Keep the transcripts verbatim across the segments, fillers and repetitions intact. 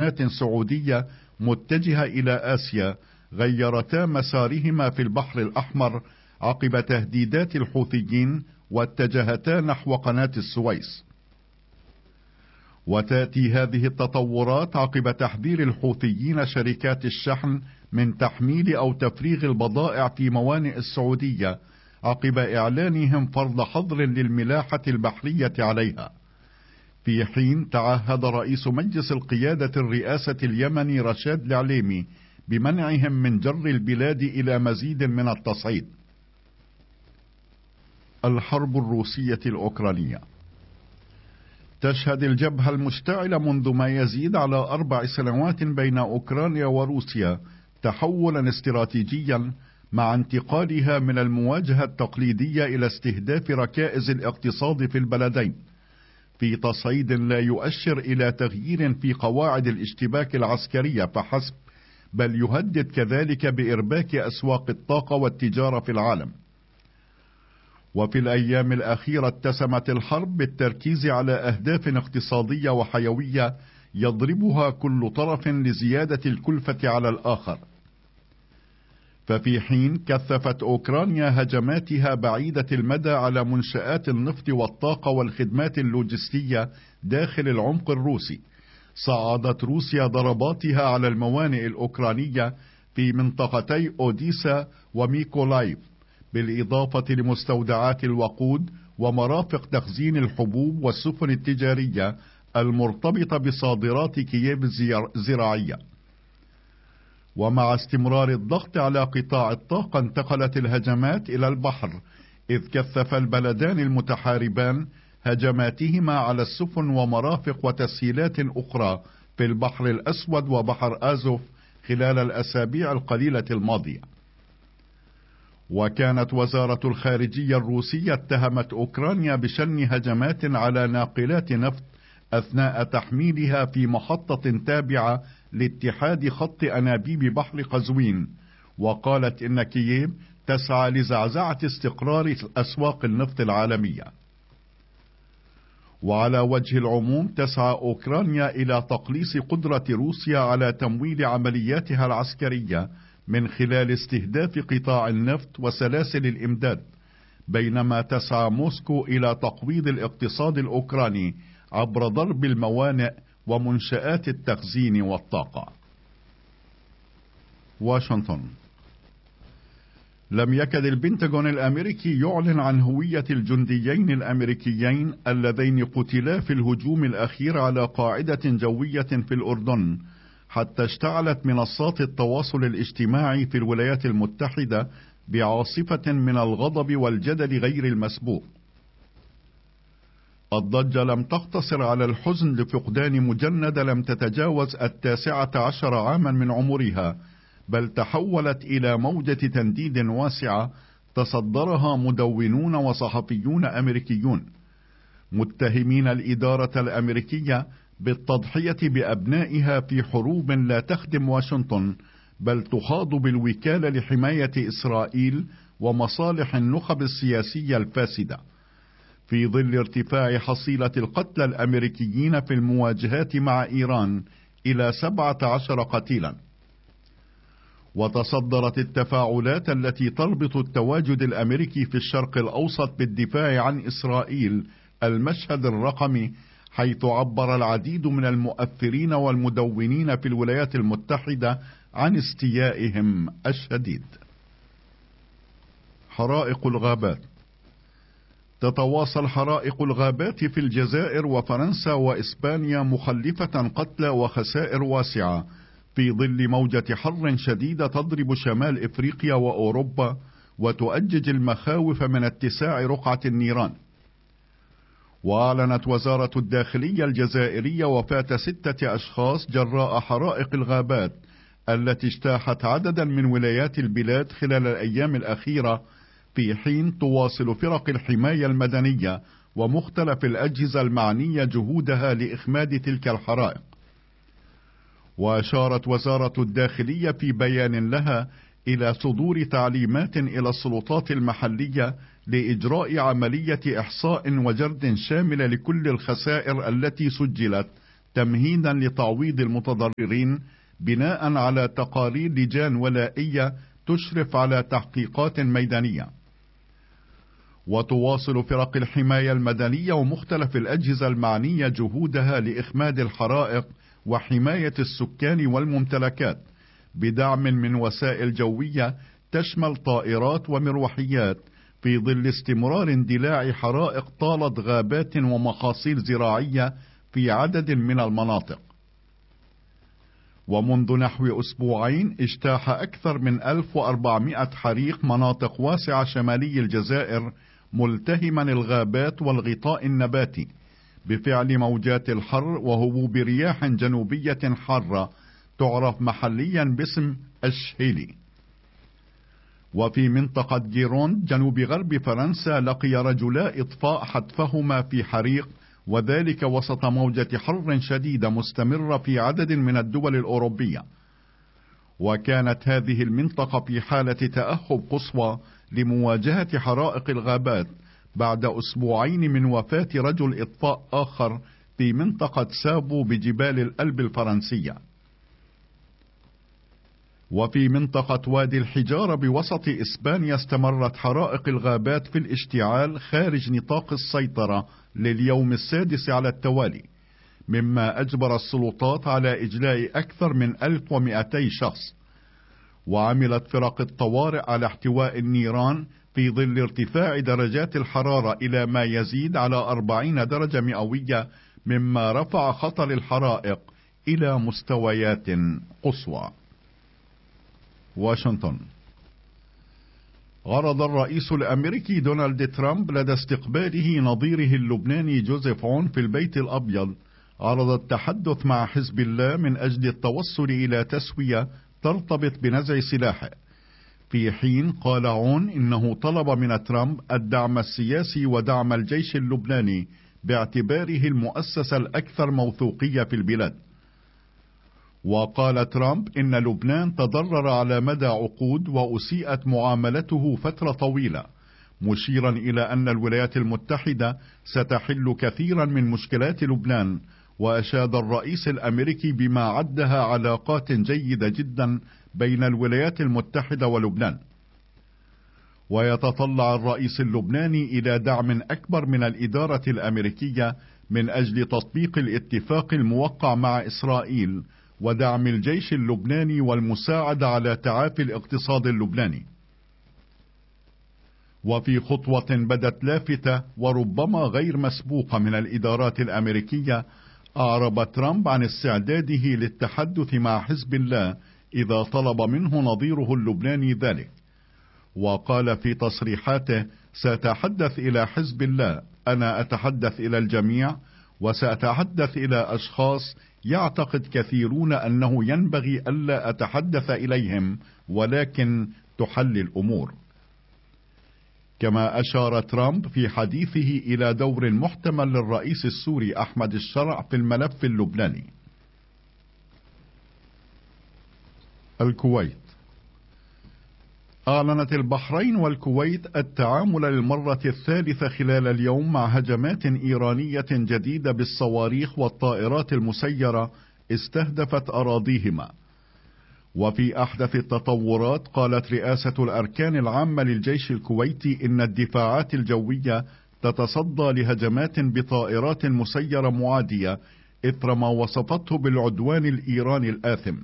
هجمات سعودية متجهة إلى آسيا غيرتا مسارهما في البحر الأحمر عقب تهديدات الحوثيين، واتجهتا نحو قناة السويس. وتأتي هذه التطورات عقب تحذير الحوثيين شركات الشحن من تحميل أو تفريغ البضائع في موانئ السعودية عقب إعلانهم فرض حظر للملاحة البحرية عليها، في حين تعهد رئيس مجلس القيادة الرئاسة اليمني رشاد العليمي بمنعهم من جر البلاد إلى مزيد من التصعيد. الحرب الروسية الأوكرانية. تشهد الجبهة المشتعلة منذ ما يزيد على أربع سنوات بين أوكرانيا وروسيا تحولا استراتيجيا، مع انتقالها من المواجهة التقليدية إلى استهداف ركائز الاقتصاد في البلدين، في تصعيد لا يؤشر إلى تغيير في قواعد الاشتباك العسكرية فحسب، بل يهدد كذلك بإرباك أسواق الطاقة والتجارة في العالم. وفي الأيام الأخيرة اتسمت الحرب بالتركيز على أهداف اقتصادية وحيوية يضربها كل طرف لزيادة الكلفة على الآخر. ففي حين كثفت أوكرانيا هجماتها بعيدة المدى على منشآت النفط والطاقة والخدمات اللوجستية داخل العمق الروسي، صعدت روسيا ضرباتها على الموانئ الأوكرانية في منطقتي أوديسا وميكولايف، بالإضافة لمستودعات الوقود ومرافق تخزين الحبوب والسفن التجارية المرتبطة بصادرات كييف الزراعية. ومع استمرار الضغط على قطاع الطاقة انتقلت الهجمات إلى البحر، إذ كثف البلدان المتحاربان هجماتهما على السفن ومرافق وتسهيلات أخرى في البحر الأسود وبحر آزوف خلال الأسابيع القليلة الماضية. وكانت وزارة الخارجية الروسية اتهمت أوكرانيا بشن هجمات على ناقلات نفط أثناء تحميلها في محطة تابعة لاتحاد خط أنابيب بحر قزوين، وقالت إن كييف تسعى لزعزعة استقرار أسواق النفط العالمية. وعلى وجه العموم تسعى أوكرانيا إلى تقليص قدرة روسيا على تمويل عملياتها العسكرية من خلال استهداف قطاع النفط وسلاسل الإمداد، بينما تسعى موسكو إلى تقويض الاقتصاد الأوكراني عبر ضرب الموانئ ومنشآت التخزين والطاقة. واشنطن. لم يكد البنتاغون الأمريكي يعلن عن هوية الجنديين الأمريكيين اللذين قتلا في الهجوم الأخير على قاعدة جوية في الأردن، حتى اشتعلت منصات التواصل الاجتماعي في الولايات المتحدة بعاصفة من الغضب والجدل غير المسبوق. الضجة لم تقتصر على الحزن لفقدان مجندة لم تتجاوز التاسعة عشر عاما من عمرها، بل تحولت إلى موجة تنديد واسعة تصدرها مدونون وصحفيون أمريكيون، متهمين الإدارة الأمريكية بالتضحية بأبنائها في حروب لا تخدم واشنطن، بل تخاض بالوكالة لحماية إسرائيل ومصالح النخب السياسية الفاسدة، في ظل ارتفاع حصيلة القتلى الأمريكيين في المواجهات مع إيران إلى سبعة عشر قتيلا. وتصدرت التفاعلات التي تربط التواجد الأمريكي في الشرق الأوسط بالدفاع عن إسرائيل المشهد الرقمي، حيث عبر العديد من المؤثرين والمدونين في الولايات المتحدة عن استيائهم الشديد. حرائق الغابات. تتواصل حرائق الغابات في الجزائر وفرنسا وإسبانيا مخلفة قتلى وخسائر واسعة، في ظل موجة حر شديدة تضرب شمال إفريقيا وأوروبا وتؤجج المخاوف من اتساع رقعة النيران. وأعلنت وزارة الداخلية الجزائرية وفاة ستة أشخاص جراء حرائق الغابات التي اجتاحت عددا من ولايات البلاد خلال الأيام الأخيرة، في حين تواصل فرق الحماية المدنية ومختلف الأجهزة المعنية جهودها لإخماد تلك الحرائق. وأشارت وزارة الداخلية في بيان لها إلى صدور تعليمات إلى السلطات المحلية لإجراء عملية إحصاء وجرد شاملة لكل الخسائر التي سجلت تمهيدا لتعويض المتضررين بناء على تقارير لجان ولائية تشرف على تحقيقات ميدانية. وتواصل فرق الحماية المدنية ومختلف الأجهزة المعنية جهودها لإخماد الحرائق وحماية السكان والممتلكات بدعم من وسائل جوية تشمل طائرات ومروحيات، في ظل استمرار اندلاع حرائق طالت غابات ومحاصيل زراعية في عدد من المناطق. ومنذ نحو أسبوعين اجتاح أكثر من ألف وأربعمائة حريق مناطق واسعة شمالي الجزائر، ملتهما الغابات والغطاء النباتي بفعل موجات الحر وهبوب رياح جنوبية حارة تعرف محليا باسم الشهيلي. وفي منطقة جيروند جنوب غرب فرنسا لقي رجلا إطفاء حتفهما في حريق، وذلك وسط موجة حر شديدة مستمرة في عدد من الدول الأوروبية. وكانت هذه المنطقة في حالة تأهب قصوى لمواجهة حرائق الغابات بعد أسبوعين من وفاة رجل إطفاء آخر في منطقة سابو بجبال الألب الفرنسية. وفي منطقة وادي الحجارة بوسط إسبانيا استمرت حرائق الغابات في الاشتعال خارج نطاق السيطرة لليوم السادس على التوالي، مما أجبر السلطات على إجلاء أكثر من ألف ومئتي شخص. وعملت فرق الطوارئ على احتواء النيران في ظل ارتفاع درجات الحرارة إلى ما يزيد على أربعين درجة مئوية، مما رفع خطر الحرائق إلى مستويات قصوى. واشنطن. عرض الرئيس الأمريكي دونالد ترامب لدى استقباله نظيره اللبناني جوزيف عون في البيت الأبيض عرض التحدث مع حزب الله من أجل التوصل إلى تسوية ترتبط بنزع سلاحه، في حين قال عون إنه طلب من ترامب الدعم السياسي ودعم الجيش اللبناني باعتباره المؤسسة الأكثر موثوقية في البلاد. وقال ترامب إن لبنان تضرر على مدى عقود وأسيئت معاملته فترة طويلة، مشيرا إلى أن الولايات المتحدة ستحل كثيرا من مشكلات لبنان. وأشاد الرئيس الأمريكي بما عدها علاقات جيدة جدا بين الولايات المتحدة ولبنان. ويتطلع الرئيس اللبناني إلى دعم أكبر من الإدارة الأمريكية من أجل تطبيق الاتفاق الموقع مع إسرائيل ودعم الجيش اللبناني والمساعدة على تعافي الاقتصاد اللبناني. وفي خطوة بدت لافتة وربما غير مسبوقة من الإدارات الأمريكية، أعرب ترامب عن استعداده للتحدث مع حزب الله إذا طلب منه نظيره اللبناني ذلك. وقال في تصريحاته: سأتحدث إلى حزب الله، أنا أتحدث إلى الجميع، وسأتحدث إلى أشخاص يعتقد كثيرون أنه ينبغي ألا أتحدث إليهم، ولكن تحل الأمور. كما أشار ترامب في حديثه إلى دور محتمل للرئيس السوري أحمد الشرع في الملف اللبناني. الكويت. أعلنت البحرين والكويت التعامل للمرة الثالثة خلال اليوم مع هجمات إيرانية جديدة بالصواريخ والطائرات المسيرة استهدفت أراضيهما. وفي أحدث التطورات قالت رئاسة الأركان العامة للجيش الكويتي إن الدفاعات الجوية تتصدى لهجمات بطائرات مسيرة معادية إثر ما وصفته بالعدوان الإيراني الآثم.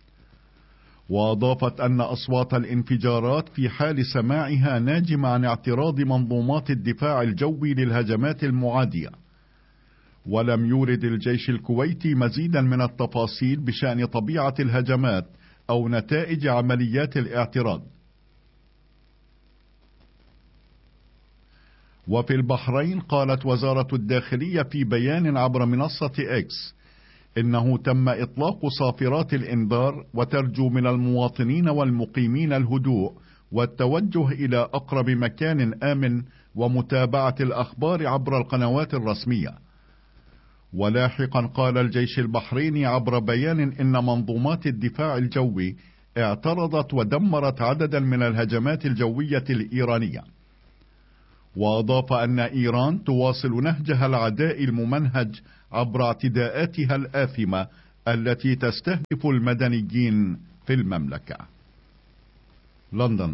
وأضافت أن أصوات الانفجارات في حال سماعها ناجمة عن اعتراض منظومات الدفاع الجوي للهجمات المعادية. ولم يورد الجيش الكويتي مزيدا من التفاصيل بشأن طبيعة الهجمات أو نتائج عمليات الاعتراض. وفي البحرين قالت وزارة الداخلية في بيان عبر منصة إكس إنه تم إطلاق صافرات الإنذار، وترجو من المواطنين والمقيمين الهدوء والتوجه إلى أقرب مكان آمن ومتابعة الأخبار عبر القنوات الرسمية. ولاحقا قال الجيش البحريني عبر بيان إن منظومات الدفاع الجوي اعترضت ودمرت عددا من الهجمات الجوية الإيرانية. وأضاف أن إيران تواصل نهجها العدائي الممنهج عبر اعتداءاتها الآثمة التي تستهدف المدنيين في المملكة. لندن.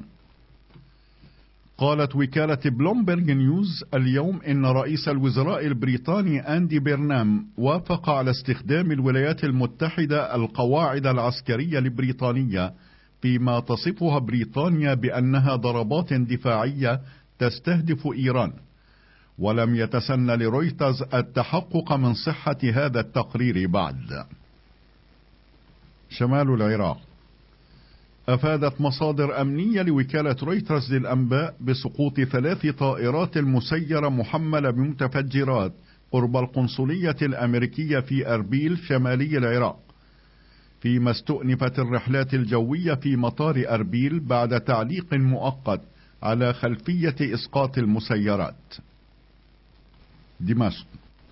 قالت وكالة بلومبرج نيوز اليوم إن رئيس الوزراء البريطاني أندي بيرنام وافق على استخدام الولايات المتحدة القواعد العسكرية البريطانية فيما تصفها بريطانيا بأنها ضربات دفاعية تستهدف إيران، ولم يتسنى لرويترز التحقق من صحة هذا التقرير بعد. شمال العراق. أفادت مصادر أمنية لوكالة رويترز للأنباء بسقوط ثلاث طائرات مسيرة محملة بمتفجرات قرب القنصلية الأمريكية في أربيل شمالي العراق، فيما استؤنفت الرحلات الجوية في مطار أربيل بعد تعليق مؤقت على خلفية إسقاط المسيرات. دمشق.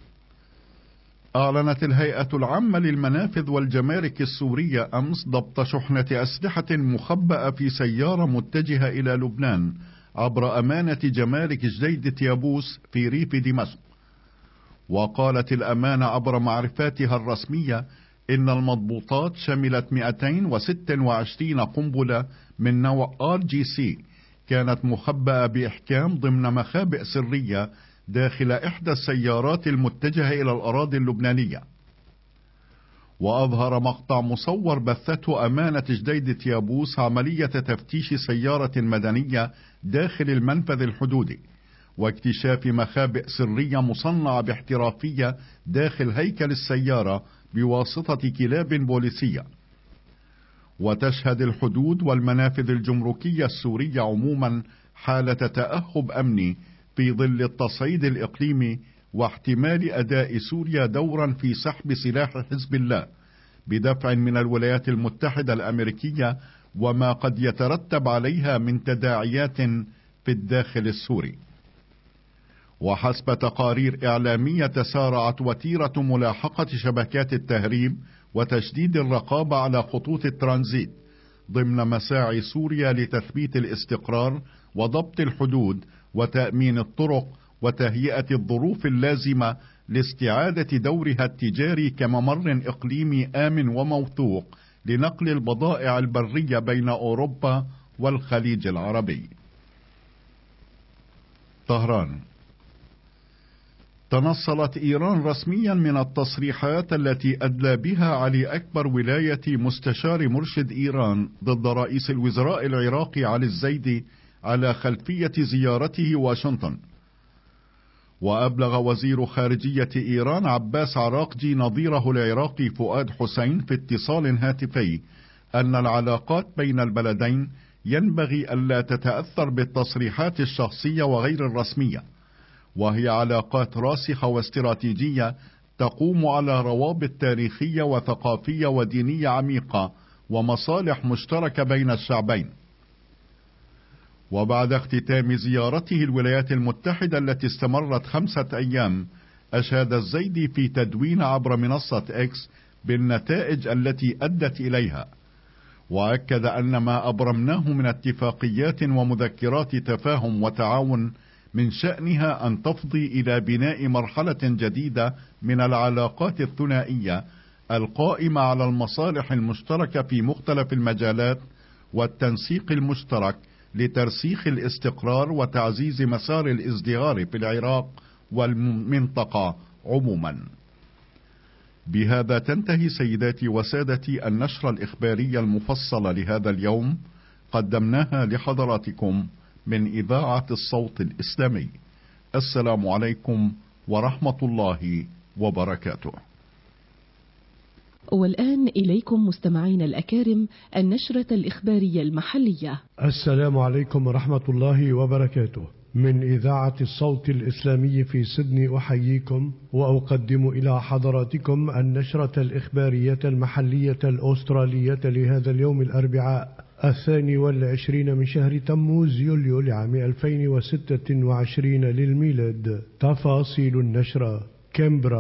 أعلنت الهيئة العامة للمنافذ والجمارك السورية أمس ضبط شحنة أسلحة مخبأة في سيارة متجهة إلى لبنان عبر أمانة جمارك جديد يابوس في ريف دمشق. وقالت الأمانة عبر معرفاتها الرسمية إن المضبوطات شملت مئتين وستة وعشرين قنبلة من نوع آر جي سي كانت مخبأة بإحكام ضمن مخابئ سرية داخل إحدى السيارات المتجهة إلى الأراضي اللبنانية. وأظهر مقطع مصور بثته أمانة جديد يابوس عملية تفتيش سيارة مدنية داخل المنفذ الحدودي واكتشاف مخابئ سرية مصنعة باحترافية داخل هيكل السيارة بواسطة كلاب بوليسية. وتشهد الحدود والمنافذ الجمركية السورية عموما حالة تأهب أمني في ظل التصعيد الإقليمي واحتمال أداء سوريا دورا في سحب سلاح حزب الله بدفع من الولايات المتحدة الأمريكية وما قد يترتب عليها من تداعيات في الداخل السوري. وحسب تقارير إعلامية تسارعت وتيرة ملاحقة شبكات التهريب وتشديد الرقابة على خطوط الترانزيت ضمن مساعي سوريا لتثبيت الاستقرار وضبط الحدود وتأمين الطرق وتهيئة الظروف اللازمة لاستعادة دورها التجاري كممر إقليمي آمن وموثوق لنقل البضائع البرية بين أوروبا والخليج العربي. طهران. تنصلت إيران رسميا من التصريحات التي أدلى بها علي أكبر ولاية مستشار مرشد إيران ضد رئيس الوزراء العراقي علي الزيدي على خلفية زيارته واشنطن. وأبلغ وزير خارجية إيران عباس عراقجي نظيره العراقي فؤاد حسين في اتصال هاتفي أن العلاقات بين البلدين ينبغي ألا تتأثر بالتصريحات الشخصية وغير الرسمية، وهي علاقات راسخة واستراتيجية تقوم على روابط تاريخية وثقافية ودينية عميقة ومصالح مشتركة بين الشعبين. وبعد اختتام زيارته الولايات المتحدة التي استمرت خمسة أيام، أشاد الزيدي في تدوين عبر منصة إكس بالنتائج التي أدت إليها، وأكد أن ما أبرمناه من اتفاقيات ومذكرات تفاهم وتعاون من شأنها أن تفضي إلى بناء مرحلة جديدة من العلاقات الثنائية القائمة على المصالح المشتركة في مختلف المجالات والتنسيق المشترك لترسيخ الاستقرار وتعزيز مسار الازدهار في العراق والمنطقة عموما. بهذا تنتهي سيداتي وسادتي النشرة الإخبارية المفصلة لهذا اليوم، قدمناها لحضراتكم من إذاعة الصوت الإسلامي. السلام عليكم ورحمة الله وبركاته. والآن إليكم مستمعين الأكارم النشرة الإخبارية المحلية. السلام عليكم ورحمة الله وبركاته. من إذاعة الصوت الإسلامي في سيدني أحييكم وأقدم إلى حضراتكم النشرة الإخبارية المحلية الأسترالية لهذا اليوم الأربعاء الثاني والعشرين من شهر تموز يوليو لعام ألفين وستة وعشرين للميلاد. تفاصيل النشرة. كامبرا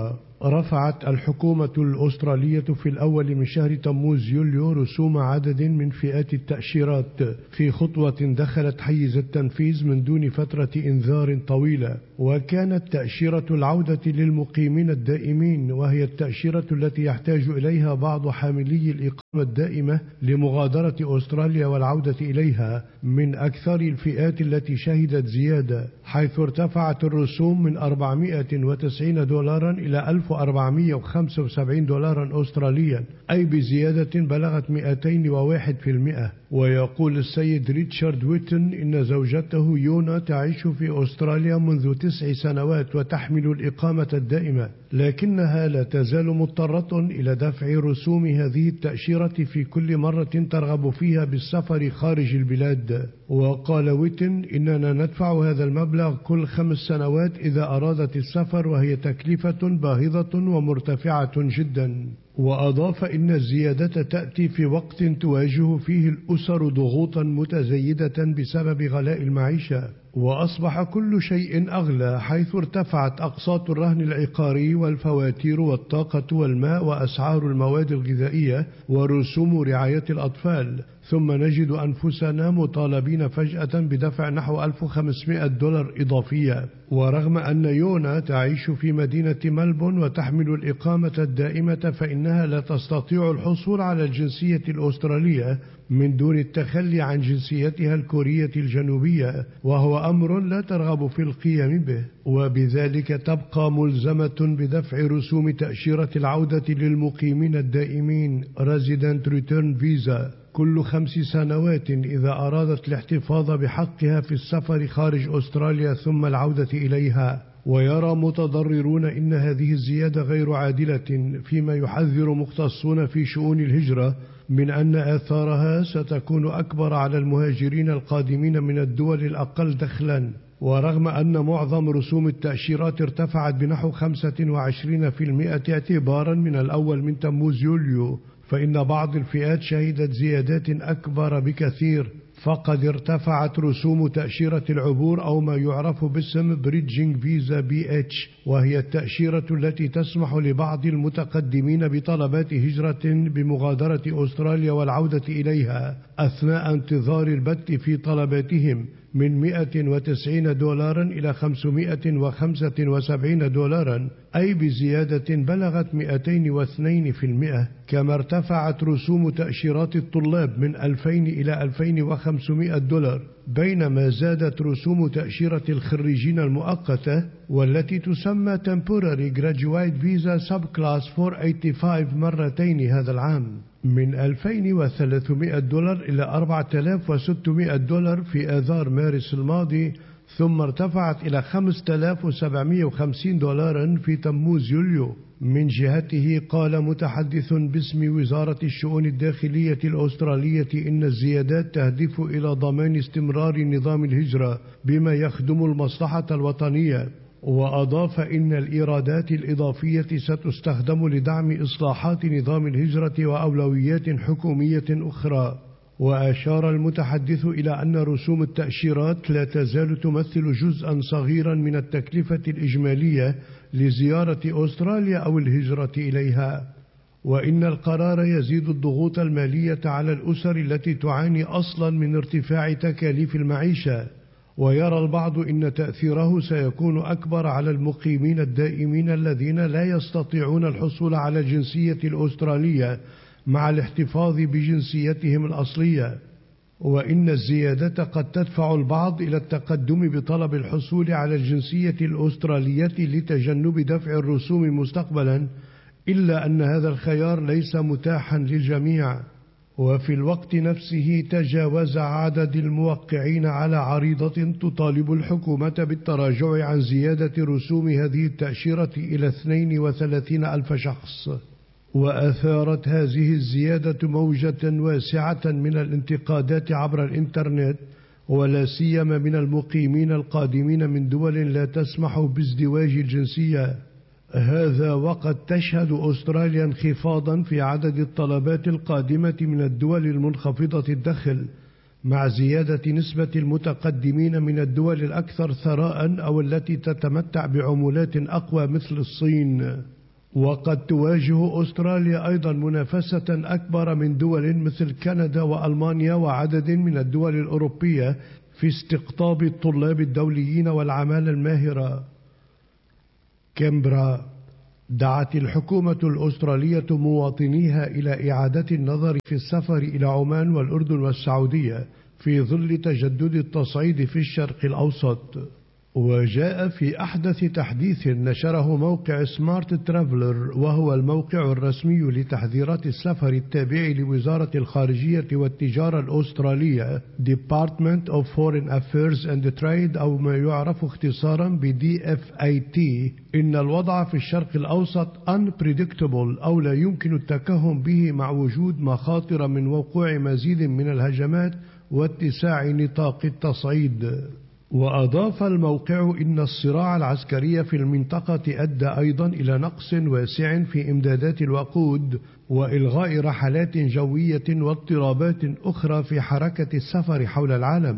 رفعت الحكومة الأسترالية في الأول من شهر تموز يوليو رسوم عدد من فئات التأشيرات في خطوة دخلت حيز التنفيذ من دون فترة إنذار طويلة، وكانت تأشيرة العودة للمقيمين الدائمين، وهي التأشيرة التي يحتاج إليها بعض حاملي الإقامة الدائمة لمغادرة أستراليا والعودة إليها، من أكثر الفئات التي شهدت زيادة، حيث ارتفعت الرسوم من أربعمائة وتسعين دولارا إلى ألف وأربعمائة وخمسة وسبعين دولارا أستراليا، أي بزيادة بلغت مئتين وواحد بالمئة. ويقول السيد ريتشارد ويتن إن زوجته يونا تعيش في أستراليا منذ تسع سنوات وتحمل الإقامة الدائمة، لكنها لا تزال مضطرة إلى دفع رسوم هذه التأشيرة في كل مرة ترغب فيها بالسفر خارج البلاد. وقال ويتن إننا ندفع هذا المبلغ كل خمس سنوات إذا أرادت السفر، وهي تكلفة باهظة ومرتفعة جدا. وأضاف إن الزيادة تأتي في وقت تواجه فيه الأسر ضغوطا متزايدة بسبب غلاء المعيشة، وأصبح كل شيء أغلى، حيث ارتفعت أقساط الرهن العقاري والفواتير والطاقة والماء وأسعار المواد الغذائية ورسوم رعاية الأطفال. ثم نجد أنفسنا مطالبين فجأة بدفع نحو ألف وخمسمائة دولار إضافية. ورغم أن يونا تعيش في مدينة ملبون وتحمل الإقامة الدائمة، فإنها لا تستطيع الحصول على الجنسية الأسترالية من دون التخلي عن جنسيتها الكورية الجنوبية، وهو أمر لا ترغب في القيام به، وبذلك تبقى ملزمة بدفع رسوم تأشيرة العودة للمقيمين الدائمين Resident Return Visa كل خمس سنوات إذا أرادت الاحتفاظ بحقها في السفر خارج أستراليا ثم العودة إليها. ويرى متضررون إن هذه الزيادة غير عادلة، فيما يحذر مختصون في شؤون الهجرة من أن آثارها ستكون أكبر على المهاجرين القادمين من الدول الأقل دخلا. ورغم أن معظم رسوم التأشيرات ارتفعت بنحو خمسة وعشرين بالمئة اعتبارا من الأول من تموز يوليو، فإن بعض الفئات شهدت زيادات أكبر بكثير. فقد ارتفعت رسوم تأشيرة العبور أو ما يعرف باسم بريدجينج فيزا بي اتش، وهي التأشيرة التي تسمح لبعض المتقدمين بطلبات هجرة بمغادرة أستراليا والعودة إليها أثناء انتظار البت في طلباتهم من مئة وتسعين دولارا إلى خمسمائة وخمسة وسبعين دولارا، أي بزيادة بلغت مئتين واثنين بالمئة. كما ارتفعت رسوم تأشيرات الطلاب من ألفين إلى ألفين وخمسمائة دولار، بينما زادت رسوم تأشيرة الخريجين المؤقتة والتي تسمى Temporary Graduate Visa Subclass أربعمائة وخمسة وثمانين مرتين هذا العام، من ألفين وثلاثمائة دولار إلى أربعة آلاف وستمائة دولار في آذار مارس الماضي، ثم ارتفعت إلى خمسة آلاف وسبعمائة وخمسين دولارا في تموز يوليو. من جهته قال متحدث باسم وزارة الشؤون الداخلية الأسترالية إن الزيادات تهدف إلى ضمان استمرار نظام الهجرة بما يخدم المصلحة الوطنية. وأضاف إن الإيرادات الإضافية ستستخدم لدعم إصلاحات نظام الهجرة وأولويات حكومية أخرى. وأشار المتحدث إلى أن رسوم التأشيرات لا تزال تمثل جزءا صغيرا من التكلفة الإجمالية لزيارة أستراليا أو الهجرة إليها، وإن القرار يزيد الضغوط المالية على الأسر التي تعاني أصلا من ارتفاع تكاليف المعيشة. ويرى البعض إن تأثيره سيكون أكبر على المقيمين الدائمين الذين لا يستطيعون الحصول على الجنسية الأسترالية مع الاحتفاظ بجنسيتهم الأصلية، وإن الزيادة قد تدفع البعض إلى التقدم بطلب الحصول على الجنسية الأسترالية لتجنب دفع الرسوم مستقبلا، إلا أن هذا الخيار ليس متاحا للجميع. وفي الوقت نفسه تجاوز عدد الموقعين على عريضة تطالب الحكومة بالتراجع عن زيادة رسوم هذه التأشيرة إلى اثنين وثلاثين ألف شخص. وأثارت هذه الزيادة موجة واسعة من الانتقادات عبر الإنترنت، ولا سيما من المقيمين القادمين من دول لا تسمح بازدواج الجنسية. هذا وقد تشهد أستراليا انخفاضا في عدد الطلبات القادمة من الدول المنخفضة الدخل، مع زيادة نسبة المتقدمين من الدول الأكثر ثراء أو التي تتمتع بعملات أقوى مثل الصين. وقد تواجه أستراليا أيضا منافسة أكبر من دول مثل كندا وألمانيا وعدد من الدول الأوروبية في استقطاب الطلاب الدوليين والعمالة الماهرة. كامبرا. دعت الحكومة الأسترالية مواطنيها إلى إعادة النظر في السفر إلى عمان والأردن والسعودية في ظل تجدد التصعيد في الشرق الأوسط. وجاء في أحدث تحديث نشره موقع سمارت ترافلر، وهو الموقع الرسمي لتحذيرات السفر التابع لوزارة الخارجية والتجارة الأسترالية Department of Foreign Affairs and Trade، أو ما يعرف اختصارا ب دي إف إيه تي، إن الوضع في الشرق الأوسط unpredictable أو لا يمكن التكهن به، مع وجود مخاطر من وقوع مزيد من الهجمات واتساع نطاق التصعيد. وأضاف الموقع إن الصراع العسكري في المنطقة أدى أيضا إلى نقص واسع في إمدادات الوقود وإلغاء رحلات جوية واضطرابات أخرى في حركة السفر حول العالم.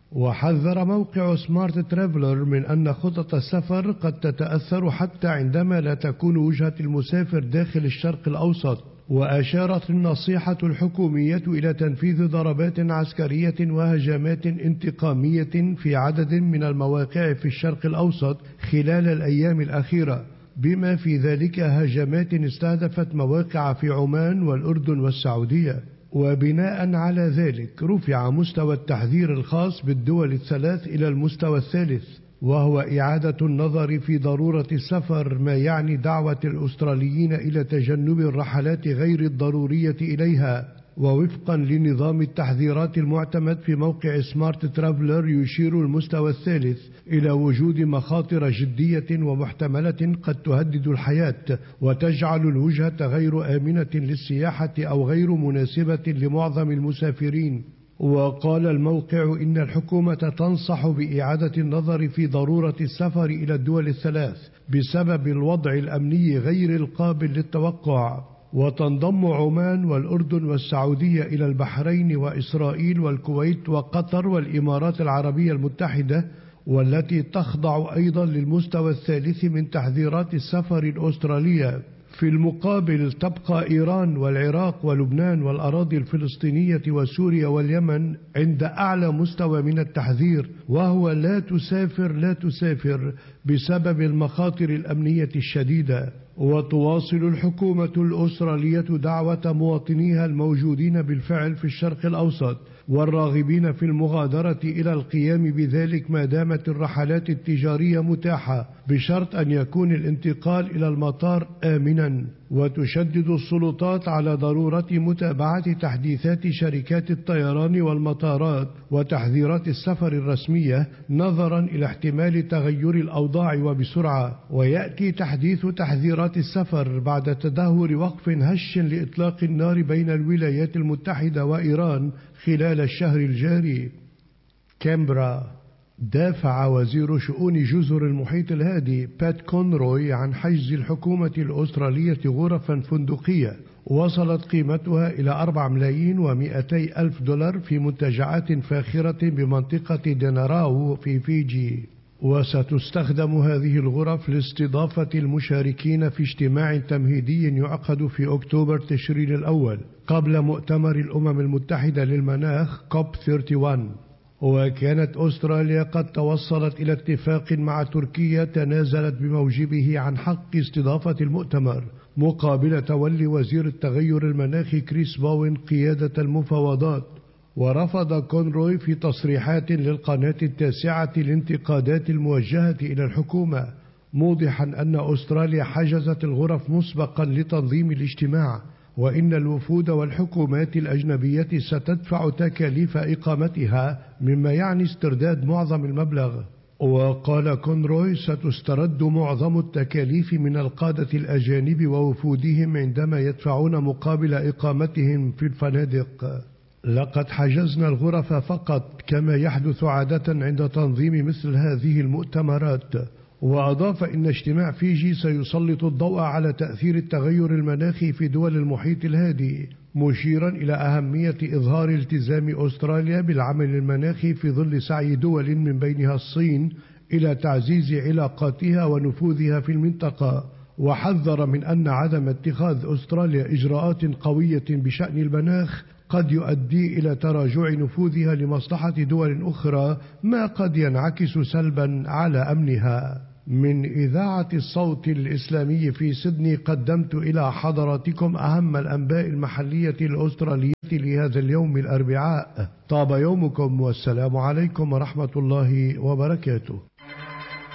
وحذر موقع سمارت ترافلر من أن خطط السفر قد تتأثر حتى عندما لا تكون وجهة المسافر داخل الشرق الأوسط. وأشارت النصيحة الحكومية إلى تنفيذ ضربات عسكرية وهجمات انتقامية في عدد من المواقع في الشرق الأوسط خلال الأيام الأخيرة، بما في ذلك هجمات استهدفت مواقع في عمان والأردن والسعودية. وبناء على ذلك رفع مستوى التحذير الخاص بالدول الثلاث إلى المستوى الثالث، وهو إعادة النظر في ضرورة السفر، ما يعني دعوة الأستراليين إلى تجنب الرحلات غير الضرورية إليها. ووفقا لنظام التحذيرات المعتمد في موقع سمارت ترافلر، يشير المستوى الثالث إلى وجود مخاطر جدية ومحتملة قد تهدد الحياة وتجعل الوجهة غير آمنة للسياحة أو غير مناسبة لمعظم المسافرين. وقال الموقع إن الحكومة تنصح بإعادة النظر في ضرورة السفر إلى الدول الثلاث بسبب الوضع الأمني غير القابل للتوقع. وتنضم عمان والأردن والسعودية إلى البحرين وإسرائيل والكويت وقطر والإمارات العربية المتحدة، والتي تخضع أيضا للمستوى الثالث من تحذيرات السفر الأسترالية. في المقابل تبقى إيران والعراق ولبنان والأراضي الفلسطينية وسوريا واليمن عند أعلى مستوى من التحذير، وهو لا تسافر لا تسافر بسبب المخاطر الأمنية الشديدة. وتواصل الحكومة الأسترالية دعوة مواطنيها الموجودين بالفعل في الشرق الأوسط والراغبين في المغادرة إلى القيام بذلك ما دامت الرحلات التجارية متاحة، بشرط أن يكون الانتقال إلى المطار آمنا. وتشدد السلطات على ضرورة متابعة تحديثات شركات الطيران والمطارات وتحذيرات السفر الرسمية نظرا إلى احتمال تغير الأوضاع وبسرعة. ويأتي تحديث تحذيرات السفر بعد تدهور وقف هش لإطلاق النار بين الولايات المتحدة وإيران خلال الشهر الجاري. كامبرا. دافع وزير شؤون جزر المحيط الهادي بات كونروي عن حجز الحكومة الأسترالية غرفا فندقية وصلت قيمتها إلى أربعة ملايين ومئتي ألف دولار في منتجعات فاخرة بمنطقة ديناراو في فيجي. وستستخدم هذه الغرف لاستضافة المشاركين في اجتماع تمهيدي يعقد في أكتوبر تشرين الأول قبل مؤتمر الأمم المتحدة للمناخ كوب واحد وثلاثين. وكانت أستراليا قد توصلت إلى اتفاق مع تركيا تنازلت بموجبه عن حق استضافة المؤتمر مقابل تولي وزير التغير المناخي كريس باوين قيادة المفاوضات. ورفض كونروي في تصريحات للقناة التاسعة الانتقادات الموجهة إلى الحكومة، موضحا أن أستراليا حجزت الغرف مسبقا لتنظيم الاجتماع، وإن الوفود والحكومات الأجنبية ستدفع تكاليف إقامتها، مما يعني استرداد معظم المبلغ. وقال كونروي ستسترد معظم التكاليف من القادة الأجانب ووفودهم عندما يدفعون مقابل إقامتهم في الفنادق. لقد حجزنا الغرف فقط، كما يحدث عادة عند تنظيم مثل هذه المؤتمرات. وأضاف إن اجتماع فيجي سيسلط الضوء على تأثير التغير المناخي في دول المحيط الهادي، مشيرا إلى أهمية إظهار التزام أستراليا بالعمل المناخي في ظل سعي دول من بينها الصين إلى تعزيز علاقاتها ونفوذها في المنطقة. وحذر من أن عدم اتخاذ أستراليا إجراءات قوية بشأن المناخ قد يؤدي إلى تراجع نفوذها لمصلحة دول أخرى، ما قد ينعكس سلبا على أمنها. من إذاعة الصوت الإسلامي في سيدني قدمت إلى حضراتكم أهم الأنباء المحلية الأسترالية لهذا اليوم الأربعاء. طاب يومكم والسلام عليكم ورحمة الله وبركاته.